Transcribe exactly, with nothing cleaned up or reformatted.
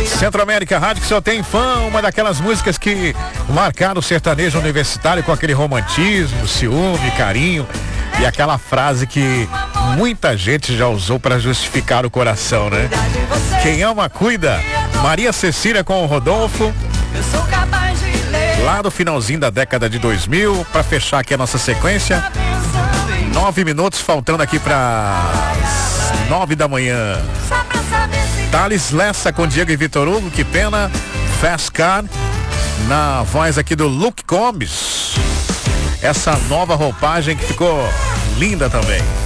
Centro-América Rádio, que só tem fã, uma daquelas músicas que marcaram o sertanejo universitário com aquele romantismo, ciúme, carinho e aquela frase que muita gente já usou para justificar o coração, né? Quem ama, cuida. Maria Cecília com o Rodolfo, lá do finalzinho da década de dois mil, para fechar aqui a nossa sequência. Nove minutos faltando aqui para nove da manhã. Thales Lessa com Diego e Vitor Hugo, que pena. Fast Car, na voz aqui do Luke Combs. Essa nova roupagem que ficou linda também.